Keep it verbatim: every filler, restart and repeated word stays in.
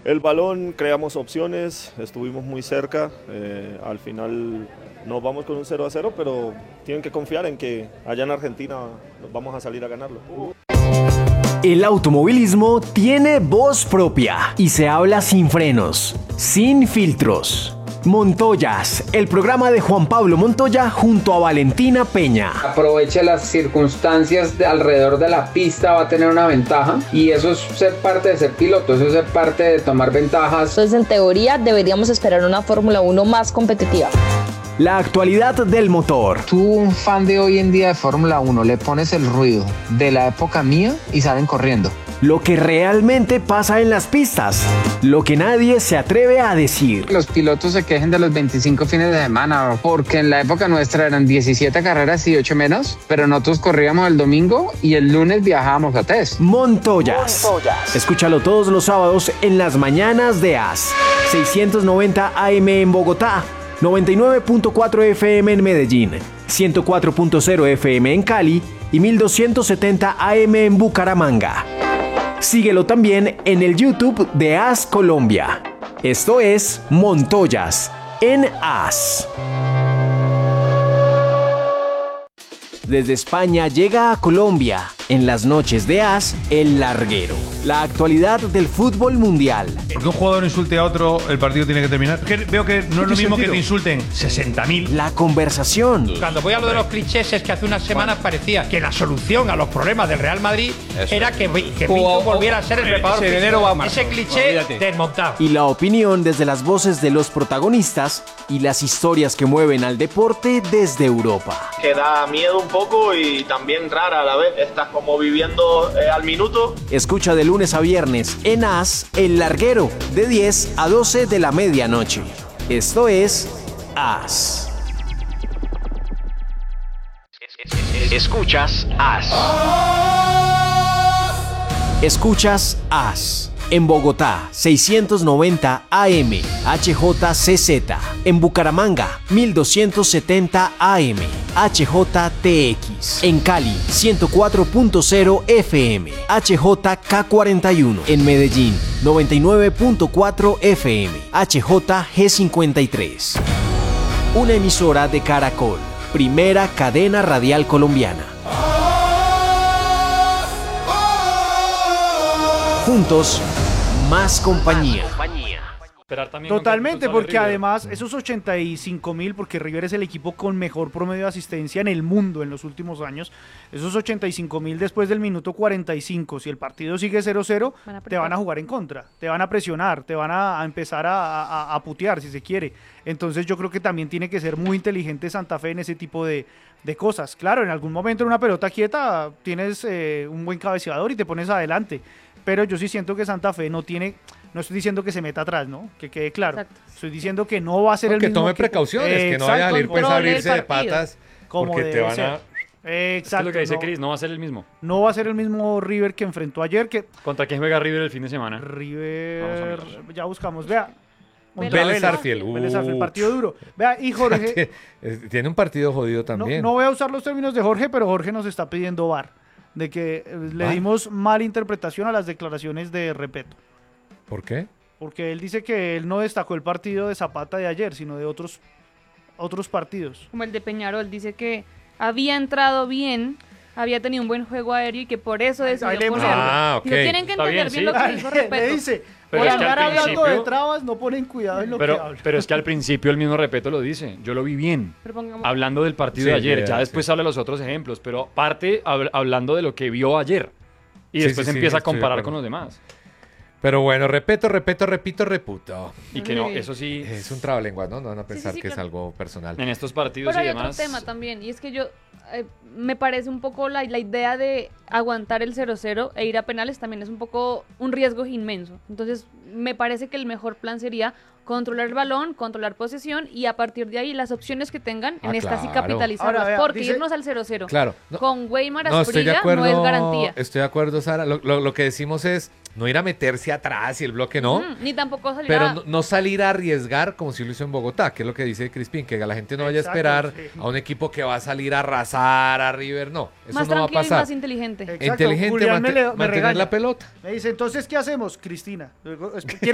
el balón, creamos opciones, estuvimos muy cerca, eh, al final nos vamos con un cero a cero, pero tienen que confiar en que allá en Argentina vamos a salir a ganarlo. El automovilismo tiene voz propia y se habla sin frenos, sin filtros. Montoyas, el programa de Juan Pablo Montoya junto a Valentina Peña. Aproveche las circunstancias de alrededor de la pista, va a tener una ventaja y eso es ser parte de ser piloto, eso es ser parte de tomar ventajas. Entonces, en teoría, deberíamos esperar una Fórmula uno más competitiva. La actualidad del motor. Tú, un fan de hoy en día de Fórmula uno, le pones el ruido de la época mía y salen corriendo. Lo que realmente pasa en las pistas, lo que nadie se atreve a decir. Los pilotos se quejen de los veinticinco fines de semana, porque en la época nuestra eran diecisiete carreras y ocho menos, pero nosotros corríamos el domingo y el lunes viajábamos a test. Montoyas. Montoyas. Escúchalo todos los sábados en las mañanas de A S. seiscientos noventa A M en Bogotá, noventa y nueve punto cuatro F M en Medellín, ciento cuatro punto cero F M en Cali y mil doscientos setenta A M en Bucaramanga. Síguelo también en el YouTube de A S Colombia. Esto es Montoyas en A S. Desde España llega a Colombia, en las noches de A S, El Larguero. La actualidad del fútbol mundial. Porque un jugador insulte a otro, el partido tiene que terminar. Que veo que no es lo mismo que te insulten sesenta mil. La conversación. Cuando voy a lo de los clichés, es que hace unas semanas parecía que la solución a los problemas del Real Madrid Eso. era que, que Pinto volviera a ser el preparador físico. Ese cliché Olvídate. desmontado. Y la opinión desde las voces de los protagonistas y las historias que mueven al deporte desde Europa. Que da miedo un poco y también rara a la vez. Estás como viviendo eh, al minuto. Escucha de lunes a viernes en A S El Larguero, de diez a doce de la medianoche. Esto es A S. Escuchas A S. Escuchas A S. En Bogotá, seiscientos noventa A M, H J C Z. En Bucaramanga, mil doscientos setenta A M, H J T X. En Cali, ciento cuatro punto cero F M, H J K cuarenta y uno. En Medellín, noventa y nueve punto cuatro F M, H J G cincuenta y tres. Una emisora de Caracol, primera cadena radial colombiana. Juntos, más compañía. Totalmente, porque además esos ochenta y cinco mil, porque River es el equipo con mejor promedio de asistencia en el mundo en los últimos años, esos ochenta y cinco mil después del minuto cuarenta y cinco, si el partido sigue cero cero, te van a jugar en contra, te van a presionar, te van a, a empezar a, a, a putear si se quiere. Entonces yo creo que también tiene que ser muy inteligente Santa Fe en ese tipo de, de cosas. Claro, en algún momento en una pelota quieta tienes eh, un buen cabeceador y te pones adelante, pero yo sí siento que Santa Fe no tiene... No estoy diciendo que se meta atrás, ¿no? Que quede claro. Exacto. Estoy diciendo que no va a ser no, el que mismo... Tome que tome precauciones, eh, que no vaya a salir pues a abrirse de patas como porque te van ser. a... Exacto. Es lo que dice Cris, no va a ser el mismo. No va a ser el mismo River que enfrentó ayer. Que... ¿Contra quién juega River el fin de semana? River... Ya buscamos, vea. Vélez Sarsfield. Uh. Vélez Sarsfield, partido duro. Vea, y Jorge... Tiene un partido jodido también. No, no voy a usar los términos de Jorge, pero Jorge nos está pidiendo V A R. De que le dimos mala interpretación a las declaraciones de Repeto. ¿Por qué? Porque él dice que él no destacó el partido de Zapata de ayer, sino de otros, otros partidos. Como el de Peñarol, dice que había entrado bien, había tenido un buen juego aéreo y que por eso decidió ponerlo. Ah, ok. No tienen que entender bien, bien sí. lo que dijo Repeto. Le dice, pero por es que andar al hablando principio... de trabas, no ponen cuidado en lo pero, que hablan. Pero es que al principio el mismo Repeto lo dice, yo lo vi bien, pongamos... hablando del partido sí, de ayer, yeah, ya después sí. habla de los otros ejemplos, pero parte hab hablando de lo que vio ayer y sí, después sí, empieza sí, a comparar con los demás. Pero bueno, repito, repito, repito, reputo. Y que no, eso sí... Es un trabalenguas, ¿no? No van a pensar sí, sí, que claro. es algo personal. En estos partidos Pero y hay demás... otro tema también, y es que yo... Eh, me parece un poco la, la idea de aguantar el cero cero e ir a penales también es un poco un riesgo inmenso. Entonces, me parece que el mejor plan sería controlar el balón, controlar posesión y a partir de ahí las opciones que tengan en Ah, esta sí claro. capitalizarlas. Ahora, vea, porque dice- irnos al cero cero Claro. No, con Weimar no, estoy de Asprilla acuerdo, no es garantía. Estoy de acuerdo, Sara. Lo, lo, lo que decimos es no ir a meterse atrás y el bloque no. Mm, ni tampoco salir Pero a... no, no salir a arriesgar como si lo hizo en Bogotá, que es lo que dice Crispín, que la gente no vaya Exacto, a esperar sí. a un equipo que va a salir a arrasar a River. No, eso más no va a tranquilo y pasar. más inteligente. Exacto, Inteligente Julián me mante- le- me mantener regaña. la pelota. Me dice, entonces, ¿qué hacemos, Cristina? Quiero